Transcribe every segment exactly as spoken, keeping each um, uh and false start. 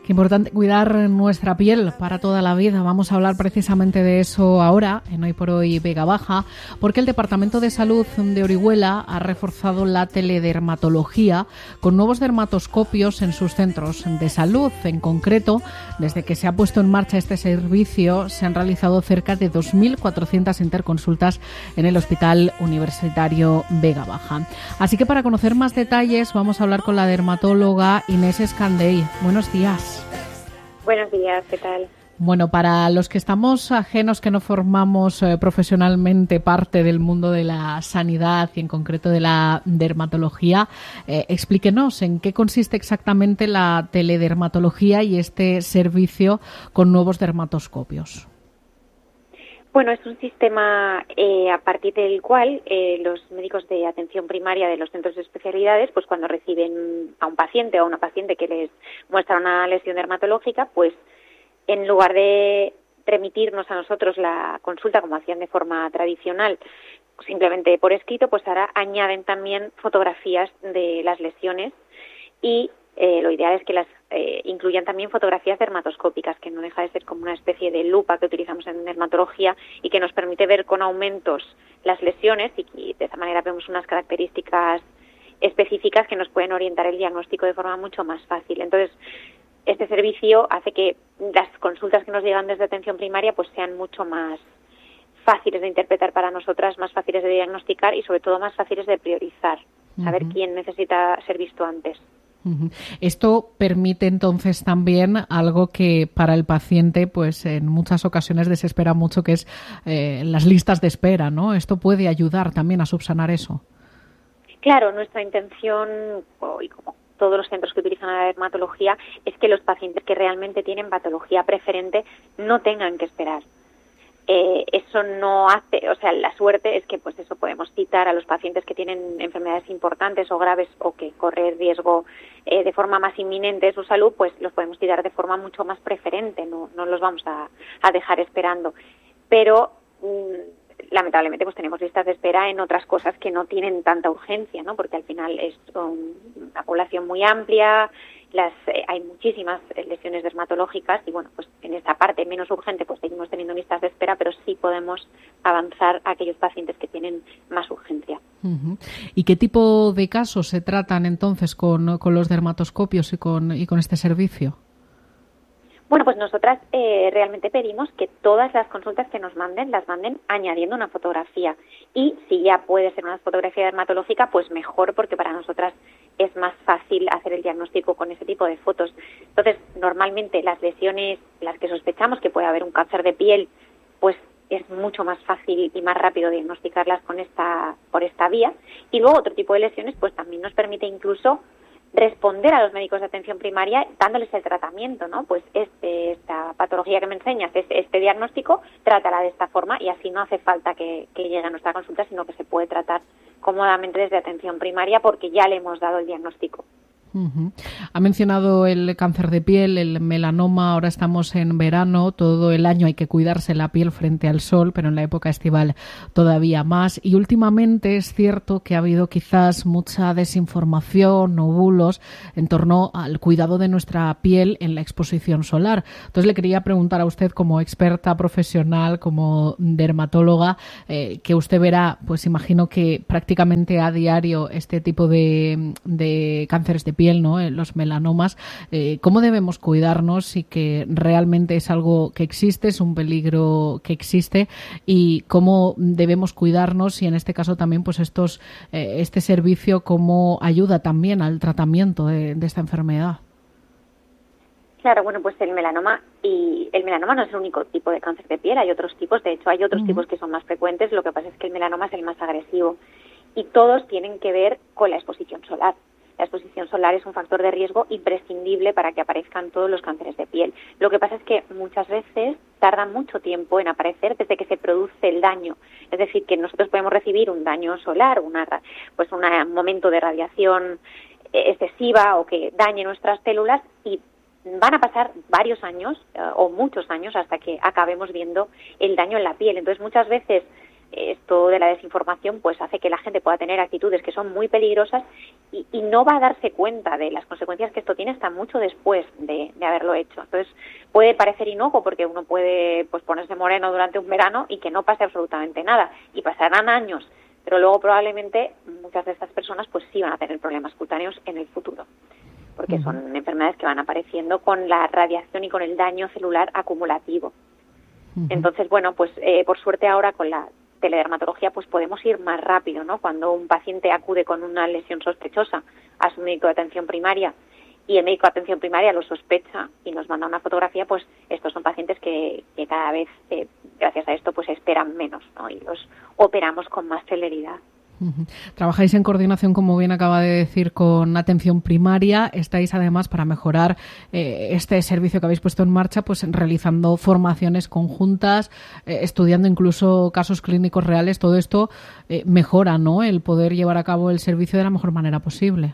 Qué importante cuidar nuestra piel para toda la vida. Vamos a hablar precisamente de eso ahora, en Hoy por Hoy Vega Baja, porque el Departamento de Salud de Orihuela ha reforzado la teledermatología con nuevos dermatoscopios en sus centros de salud. En concreto, desde que se ha puesto en marcha este servicio, se han realizado cerca de dos mil cuatrocientas interconsultas en el Hospital Universitario Vega Baja. Así que para conocer más detalles vamos a hablar con la dermatóloga Inés Escandell. Buenos días. Buenos días, ¿qué tal? Bueno, para los que estamos ajenos, que no formamos eh, profesionalmente parte del mundo de la sanidad y en concreto de la dermatología, eh, explíquenos en qué consiste exactamente la teledermatología y este servicio con nuevos dermatoscopios. Bueno, es un sistema eh, a partir del cual eh, los médicos de atención primaria de los centros de especialidades, pues cuando reciben a un paciente o a una paciente que les muestra una lesión dermatológica, pues en lugar de remitirnos a nosotros la consulta como hacían de forma tradicional, simplemente por escrito, pues ahora añaden también fotografías de las lesiones y eh, lo ideal es que las eh, incluyan también fotografías dermatoscópicas, que no deja de ser como una especie de lupa que utilizamos en dermatología y que nos permite ver con aumentos las lesiones y, y de esa manera vemos unas características específicas que nos pueden orientar el diagnóstico de forma mucho más fácil. Entonces, este servicio hace que las consultas que nos llegan desde atención primaria pues sean mucho más fáciles de interpretar para nosotras, más fáciles de diagnosticar y sobre todo más fáciles de priorizar, saber uh-huh. quién necesita ser visto antes. Uh-huh. Esto permite entonces también algo que para el paciente pues en muchas ocasiones desespera mucho, que es eh, las listas de espera, ¿no? Esto puede ayudar también a subsanar eso. Claro, nuestra intención, y como todos los centros que utilizan la dermatología, es que los pacientes que realmente tienen patología preferente no tengan que esperar. Eh, eso no hace, o sea, la suerte es que pues eso podemos citar a los pacientes que tienen enfermedades importantes o graves o que corren riesgo eh, de forma más inminente de su salud, pues los podemos citar de forma mucho más preferente, no, no los vamos a, a dejar esperando. Pero mmm, lamentablemente pues tenemos listas de espera en otras cosas que no tienen tanta urgencia, ¿no? Porque al final es um, una población muy amplia. Las, eh, hay muchísimas lesiones dermatológicas y bueno, pues en esta parte menos urgente pues seguimos teniendo listas de espera, pero sí podemos avanzar a aquellos pacientes que tienen más urgencia. Uh-huh. ¿Y qué tipo de casos se tratan entonces con, con los dermatoscopios y con, y con este servicio? Bueno, pues nosotras eh, realmente pedimos que todas las consultas que nos manden, las manden añadiendo una fotografía. Y si ya puede ser una fotografía dermatológica, pues mejor, porque para nosotras es más fácil hacer el diagnóstico con ese tipo de fotos. Entonces, normalmente las lesiones, las que sospechamos que puede haber un cáncer de piel, pues es mucho más fácil y más rápido diagnosticarlas con esta, por esta vía. Y luego otro tipo de lesiones, pues también nos permite incluso responder a los médicos de atención primaria dándoles el tratamiento, ¿no? Pues este, esta patología que me enseñas, este, este diagnóstico, trátala de esta forma y así no hace falta que, que llegue a nuestra consulta, sino que se puede tratar cómodamente desde atención primaria porque ya le hemos dado el diagnóstico. Uh-huh. Ha mencionado el cáncer de piel, el melanoma. Ahora estamos en verano, todo el año hay que cuidarse la piel frente al sol, pero en la época estival todavía más. Y últimamente es cierto que ha habido quizás mucha desinformación o bulos en torno al cuidado de nuestra piel en la exposición solar. Entonces le quería preguntar a usted, como experta profesional, como dermatóloga, eh, que usted verá, pues imagino que prácticamente a diario este tipo de, de cánceres de piel, ¿no? Los melanomas, eh, ¿cómo debemos cuidarnos y que realmente es algo que existe, es un peligro que existe y cómo debemos cuidarnos y en este caso también pues estos eh, este servicio cómo ayuda también al tratamiento de, de esta enfermedad? Claro, bueno, pues el melanoma y el melanoma no es el único tipo de cáncer de piel, hay otros tipos, de hecho hay otros uh-huh. tipos que son más frecuentes, lo que pasa es que el melanoma es el más agresivo y todos tienen que ver con la exposición solar. La exposición solar es un factor de riesgo imprescindible para que aparezcan todos los cánceres de piel. Lo que pasa es que muchas veces tardan mucho tiempo en aparecer desde que se produce el daño. Es decir, que nosotros podemos recibir un daño solar, una, pues un momento de radiación excesiva o que dañe nuestras células y van a pasar varios años uh, o muchos años hasta que acabemos viendo el daño en la piel. Entonces, muchas veces esto de la desinformación pues hace que la gente pueda tener actitudes que son muy peligrosas y, y no va a darse cuenta de las consecuencias que esto tiene hasta mucho después de, de haberlo hecho. Entonces puede parecer inocuo porque uno puede pues ponerse moreno durante un verano y que no pase absolutamente nada, y pasarán años, pero luego probablemente muchas de estas personas pues sí van a tener problemas cutáneos en el futuro, porque son enfermedades que van apareciendo con la radiación y con el daño celular acumulativo. Uh-huh. Entonces, bueno, pues eh, por suerte ahora con la teledermatología pues podemos ir más rápido, ¿no? Cuando un paciente acude con una lesión sospechosa a su médico de atención primaria y el médico de atención primaria lo sospecha y nos manda una fotografía, pues estos son pacientes que, que cada vez, eh, gracias a esto, pues esperan menos, ¿no? Y los operamos con más celeridad. Uh-huh. Trabajáis en coordinación, como bien acaba de decir, con atención primaria. Estáis además, para mejorar eh, este servicio que habéis puesto en marcha, pues realizando formaciones conjuntas, eh, estudiando incluso casos clínicos reales. Todo esto eh, mejora, ¿no?, el poder llevar a cabo el servicio de la mejor manera posible.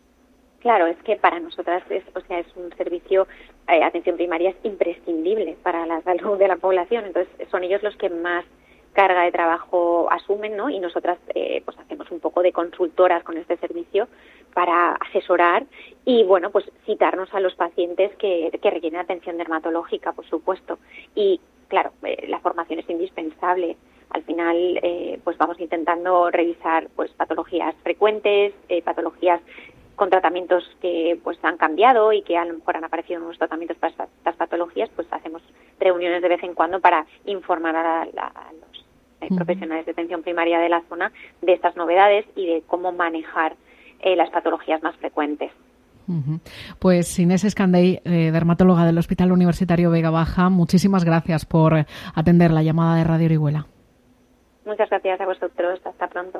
Claro, es que para nosotras es, o sea, es un servicio, eh, atención primaria es imprescindible para la salud de la población. Entonces son ellos los que más carga de trabajo asumen, ¿no? Y nosotras eh, pues hacemos un poco de consultoras con este servicio para asesorar y, bueno, pues citarnos a los pacientes que, que requieren atención dermatológica, por supuesto. Y, claro, eh, la formación es indispensable. Al final, eh, pues vamos intentando revisar pues patologías frecuentes, eh, patologías con tratamientos que pues han cambiado y que a lo mejor han aparecido nuevos tratamientos para estas patologías, pues hacemos reuniones de vez en cuando para informar a, la, a los eh, uh-huh. profesionales de atención primaria de la zona de estas novedades y de cómo manejar eh, las patologías más frecuentes. Uh-huh. Pues Inés Escandell, eh, dermatóloga del Hospital Universitario Vega Baja, muchísimas gracias por atender la llamada de Radio Orihuela. Muchas gracias a vosotros. Hasta pronto.